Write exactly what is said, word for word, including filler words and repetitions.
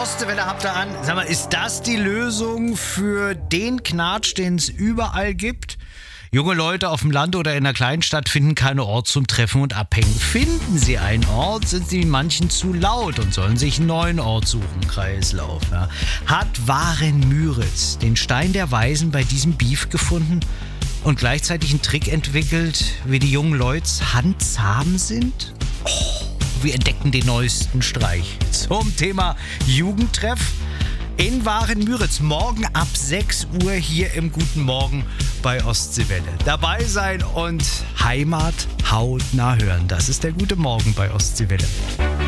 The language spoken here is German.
Ostseewelle habt ihr an. Sag mal, ist das die Lösung für den Knatsch, den es überall gibt? Junge Leute auf dem Land oder in einer Kleinstadt finden keinen Ort zum Treffen und Abhängen. Finden sie einen Ort, sind sie manchen zu laut und sollen sich einen neuen Ort suchen. Kreislauf. Ja. Hat Waren Müritz den Stein der Weisen bei diesem Beef gefunden und gleichzeitig einen Trick entwickelt, wie die jungen Leute handzahm sind? Oh, wir entdecken den neuesten Streich zum Thema Jugendtreff in Waren-Müritz. Morgen ab sechs Uhr hier im Guten Morgen bei Ostseewelle. Dabei sein und Heimat hautnah hören. Das ist der Gute Morgen bei Ostseewelle.